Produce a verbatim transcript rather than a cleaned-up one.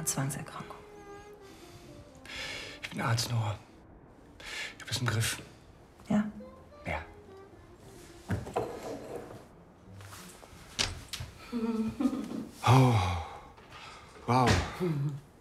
einer Zwangserkrankung. Ich bin Arzt, Nora. Ich hab das im Griff. Ja? Ja. Oh. Wow.